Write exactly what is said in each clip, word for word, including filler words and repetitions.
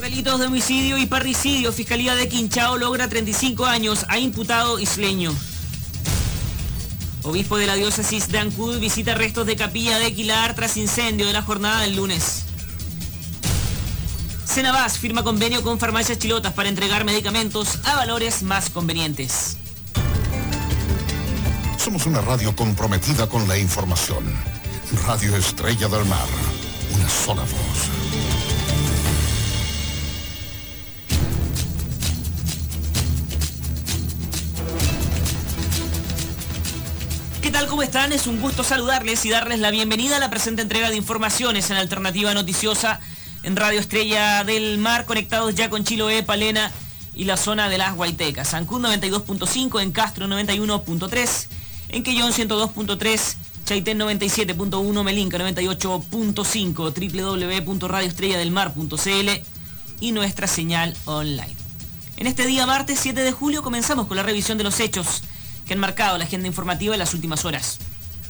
delitos de homicidio y parricidio, Fiscalía de Quinchao logra treinta y cinco años a imputado isleño. Obispo de la diócesis de Ancud visita restos de capilla de Aquilar tras incendio de la jornada del lunes. Senabas firma convenio con Farmacias Chilotas para entregar medicamentos a valores más convenientes. Somos una radio comprometida con la información. Radio Estrella del Mar, una sola voz. ¿Qué tal? ¿Cómo están? Es un gusto saludarles y darles la bienvenida a la presente entrega de informaciones en Alternativa Noticiosa en Radio Estrella del Mar, conectados ya con Chiloé, Palena y la zona de las Guaitecas. Ancud noventa y dos punto cinco, en Castro noventa y uno punto tres, en Quellón ciento dos punto tres, Chaitén noventa y siete punto uno, Melinca noventa y ocho punto cinco, doble u doble u doble u punto radio estrella del mar punto c l y nuestra señal online. En este día martes siete de julio comenzamos con la revisión de los hechos que han marcado la agenda informativa en las últimas horas.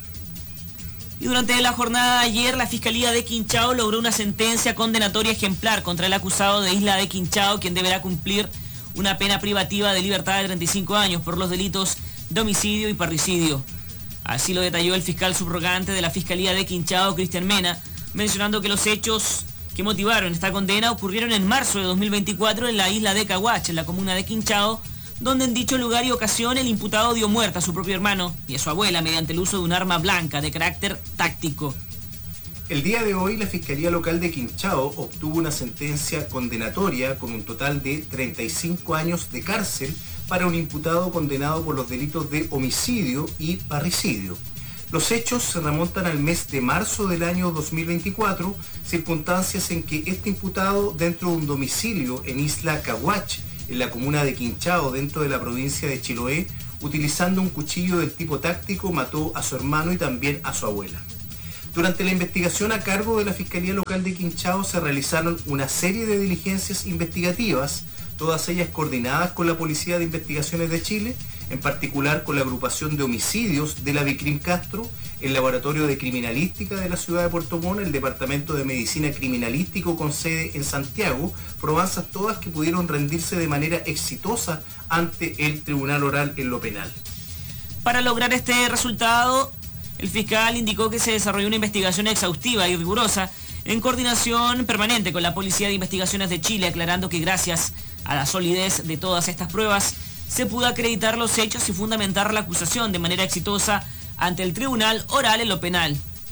Y durante la jornada de ayer, la Fiscalía de Quinchao logró una sentencia condenatoria ejemplar contra el acusado de Isla de Quinchao, quien deberá cumplir una pena privativa de libertad de treinta y cinco años por los delitos de homicidio y parricidio. Así lo detalló el fiscal subrogante de la Fiscalía de Quinchao, Cristian Mena, mencionando que los hechos que motivaron esta condena ocurrieron en marzo de dos mil veinticuatro en la isla de Caguache, en la comuna de Quinchao, donde en dicho lugar y ocasión el imputado dio muerte a su propio hermano y a su abuela mediante el uso de un arma blanca de carácter táctico. El día de hoy la Fiscalía Local de Quinchao obtuvo una sentencia condenatoria con un total de treinta y cinco años de cárcel para un imputado condenado por los delitos de homicidio y parricidio. Los hechos se remontan al mes de marzo del año dos mil veinticuatro, circunstancias en que este imputado, dentro de un domicilio en Isla Caguache, en la comuna de Quinchao, dentro de la provincia de Chiloé, utilizando un cuchillo del tipo táctico, mató a su hermano y también a su abuela. Durante la investigación a cargo de la Fiscalía Local de Quinchao se realizaron una serie de diligencias investigativas, todas ellas coordinadas con la Policía de Investigaciones de Chile, en particular con la agrupación de homicidios de la Vicrim Castro, el Laboratorio de Criminalística de la ciudad de Puerto Montt, el Departamento de Medicina Criminalístico con sede en Santiago, probanzas todas que pudieron rendirse de manera exitosa ante el Tribunal Oral en lo penal. Para lograr este resultado, el fiscal indicó que se desarrolló una investigación exhaustiva y rigurosa en coordinación permanente con la Policía de Investigaciones de Chile, aclarando que gracias a la solidez de todas estas pruebas se pudo acreditar los hechos y fundamentar la acusación de manera exitosa ante el Tribunal Oral en lo penal.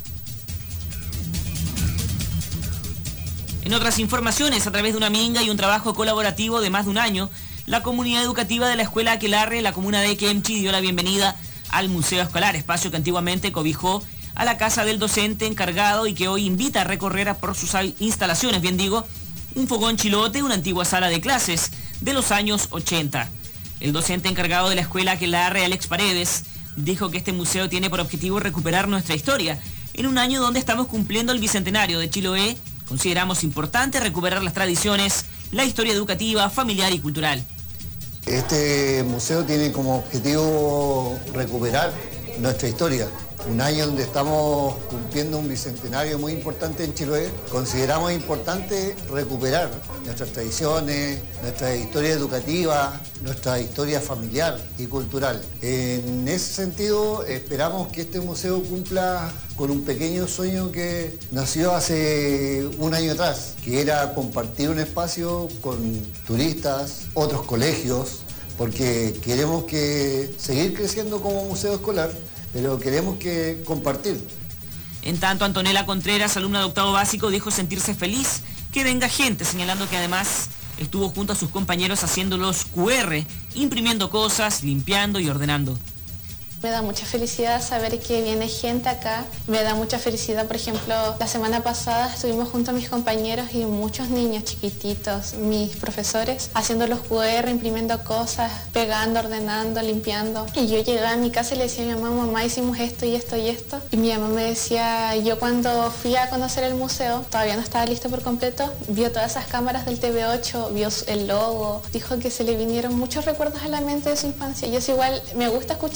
En otras informaciones, a través de una minga y un trabajo colaborativo de más de un año, la comunidad educativa de la Escuela Aquelarre, la comuna de Quemchi, dio la bienvenida al Museo Escolar, espacio que antiguamente cobijó a la casa del docente encargado y que hoy invita a recorrer por sus instalaciones, bien digo, un fogón chilote, una antigua sala de clases de los años ochenta. El docente encargado de la Escuela Aquelarre, Alex Paredes, dijo que este museo tiene por objetivo recuperar nuestra historia. En un año donde estamos cumpliendo el bicentenario de Chiloé, consideramos importante recuperar las tradiciones, la historia educativa, familiar y cultural. Este museo tiene como objetivo recuperar nuestra historia. Un año donde estamos cumpliendo un bicentenario muy importante en Chiloé. Consideramos importante recuperar nuestras tradiciones, nuestra historia educativa, nuestra historia familiar y cultural. En ese sentido, esperamos que este museo cumpla con un pequeño sueño que nació hace un año atrás, que era compartir un espacio con turistas, otros colegios, porque queremos que seguir creciendo como museo escolar, pero queremos que compartir. En tanto, Antonella Contreras, alumna de octavo básico, dijo sentirse feliz que venga gente, señalando que además estuvo junto a sus compañeros haciendo los cu erre, imprimiendo cosas, limpiando y ordenando. Me da mucha felicidad saber que viene gente acá. Me da mucha felicidad, por ejemplo, la semana pasada estuvimos junto a mis compañeros y muchos niños chiquititos, mis profesores, haciendo los cu erre, imprimiendo cosas, pegando, ordenando, limpiando. Y yo llegaba a mi casa y le decía a mi mamá, mamá, hicimos esto y esto y esto. Y mi mamá me decía, yo cuando fui a conocer el museo, todavía no estaba listo por completo, vio todas esas cámaras del T V ocho, vio el logo, dijo que se le vinieron muchos recuerdos a la mente de su infancia. Yo es igual, me gusta escuchar eso, por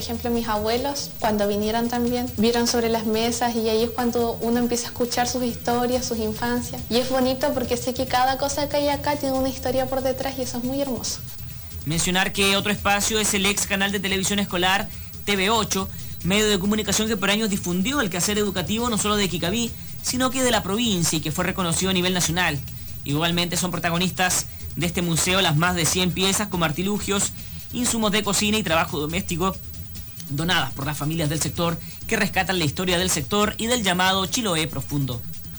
ejemplo, mis abuelos, cuando vinieron también, vieron sobre las mesas y ahí es cuando uno empieza a escuchar sus historias, sus infancias. Y es bonito porque sé que cada cosa que hay acá tiene una historia por detrás y eso es muy hermoso. Mencionar que otro espacio es el ex canal de televisión escolar T V ocho, medio de comunicación que por años difundió el quehacer educativo no solo de Quicabí, sino que de la provincia y que fue reconocido a nivel nacional. Igualmente son protagonistas de este museo las más de cien piezas como artilugios, insumos de cocina y trabajo doméstico donadas por las familias del sector que rescatan la historia del sector y del llamado Chiloé profundo.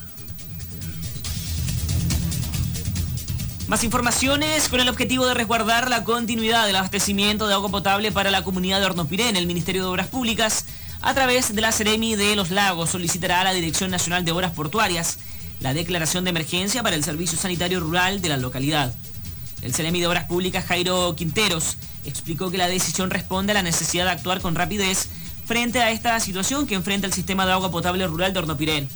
Más informaciones con el objetivo de resguardar la continuidad del abastecimiento de agua potable para la comunidad de Hornopiren. El Ministerio de Obras Públicas, a través de la Seremi de los Lagos, solicitará a la Dirección Nacional de Obras Portuarias la declaración de emergencia para el servicio sanitario rural de la localidad. El Seremi de Obras Públicas, Jairo Quinteros, explicó que la decisión responde a la necesidad de actuar con rapidez frente a esta situación que enfrenta el sistema de agua potable rural de Hornopiren.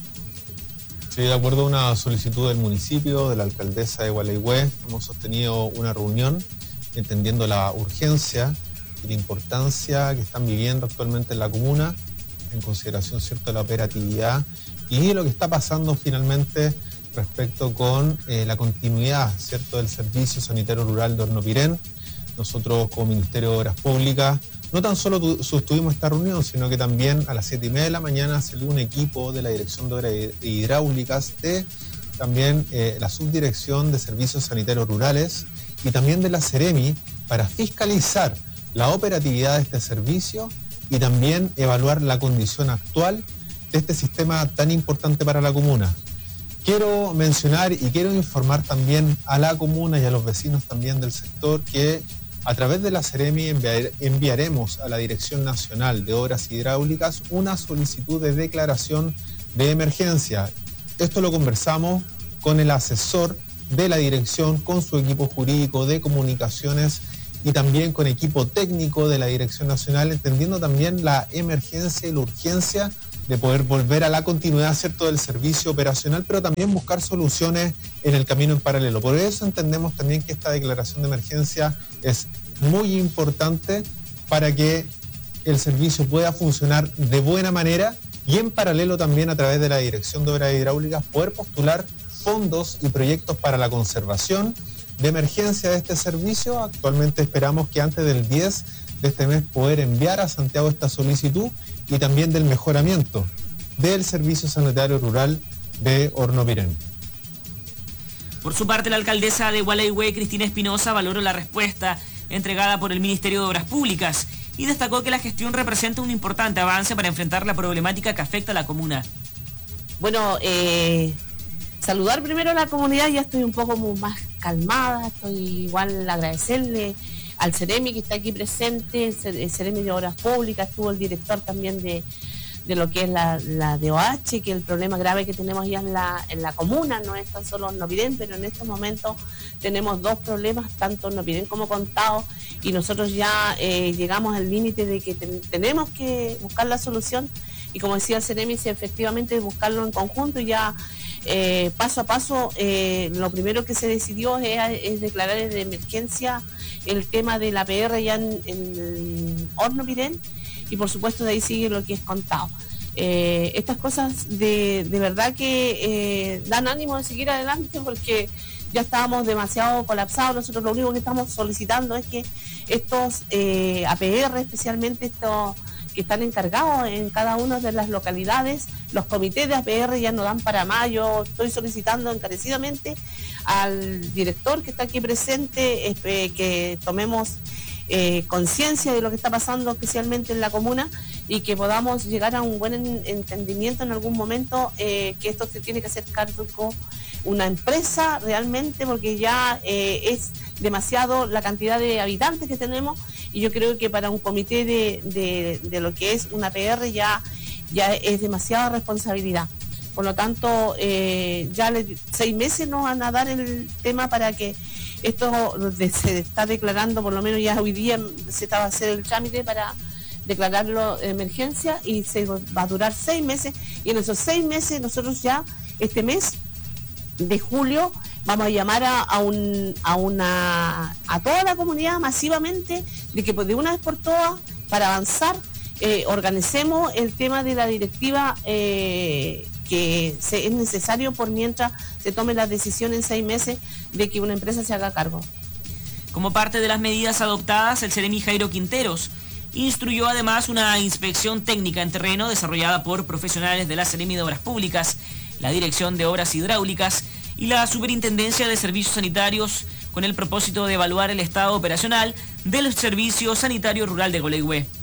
Sí, de acuerdo a una solicitud del municipio, de la alcaldesa de Gualeguay, hemos sostenido una reunión entendiendo la urgencia y la importancia que están viviendo actualmente en la comuna, en consideración, ¿cierto?, de la operatividad y lo que está pasando finalmente respecto con eh, la continuidad, ¿cierto?, del servicio sanitario rural de Hornopiren. Nosotros como Ministerio de Obras Públicas no tan solo tu, sostuvimos esta reunión, sino que también a las siete y media de la mañana salió un equipo de la Dirección de Obras Hidráulicas, de también eh, la Subdirección de Servicios Sanitarios Rurales y también de la Seremi para fiscalizar la operatividad de este servicio y también evaluar la condición actual de este sistema tan importante para la comuna. Quiero mencionar y quiero informar también a la comuna y a los vecinos también del sector que a través de la Seremi enviar, enviaremos a la Dirección Nacional de Obras Hidráulicas una solicitud de declaración de emergencia. Esto lo conversamos con el asesor de la dirección, con su equipo jurídico de comunicaciones y también con equipo técnico de la Dirección Nacional, entendiendo también la emergencia y la urgencia de poder volver a la continuidad, ¿cierto?, del servicio operacional, pero también buscar soluciones en el camino en paralelo. Por eso entendemos también que esta declaración de emergencia es muy importante para que el servicio pueda funcionar de buena manera y en paralelo también a través de la Dirección de Obras Hidráulicas poder postular fondos y proyectos para la conservación de emergencia de este servicio. Actualmente esperamos que antes del diez de este mes poder enviar a Santiago esta solicitud y también del mejoramiento del servicio sanitario rural de Hornopiren. Por su parte, la alcaldesa de Gualeguay, Cristina Espinosa, valoró la respuesta entregada por el Ministerio de Obras Públicas y destacó que la gestión representa un importante avance para enfrentar la problemática que afecta a la comuna. Bueno, eh, saludar primero a la comunidad, ya estoy un poco más calmada, estoy igual agradecerle al Seremi que está aquí presente, el Seremi de Obras Públicas, estuvo el director también de, de lo que es la, la D O H, que el problema grave que tenemos ya en la, en la comuna, no es tan solo Hornopiren, pero en estos momentos tenemos dos problemas, tanto Hornopiren como Contao, y nosotros ya eh, llegamos al límite de que ten, tenemos que buscar la solución, y como decía el Seremi, si efectivamente buscarlo en conjunto, y ya eh, paso a paso, eh, lo primero que se decidió es, es declarar de emergencia el tema de la P R ya en, en Hornopiren, y por supuesto de ahí sigue lo que es Contao. Eh, estas cosas de, de verdad que eh, dan ánimo de seguir adelante porque ya estábamos demasiado colapsados. Nosotros lo único que estamos solicitando es que estos eh, A P R, especialmente estos que están encargados en cada una de las localidades, los comités de A P R ya no dan para más. Yo estoy solicitando encarecidamente al director que está aquí presente eh, que tomemos eh, conciencia de lo que está pasando especialmente en la comuna y que podamos llegar a un buen entendimiento en algún momento, eh, que esto se tiene que hacer cargo una empresa realmente, porque ya eh, es demasiado la cantidad de habitantes que tenemos, y yo creo que para un comité de, de, de lo que es una P R ya, ya es demasiada responsabilidad. Por lo tanto, eh, ya le, seis meses nos van a dar el tema para que esto de, se está declarando, por lo menos ya hoy día se está a hacer el trámite para declararlo de emergencia, y se va a durar seis meses, y en esos seis meses nosotros ya este mes de julio vamos a llamar a, a, un, a, una, a toda la comunidad masivamente de que de una vez por todas para avanzar, eh, organicemos el tema de la directiva eh, que se, es necesario por mientras se tome la decisión en seis meses de que una empresa se haga cargo. Como parte de las medidas adoptadas, el Ceremi Jairo Quinteros instruyó además una inspección técnica en terreno desarrollada por profesionales de la Ceremi de Obras Públicas, la Dirección de Obras Hidráulicas y la Superintendencia de Servicios Sanitarios, con el propósito de evaluar el estado operacional del Servicio Sanitario Rural de Gualeguay.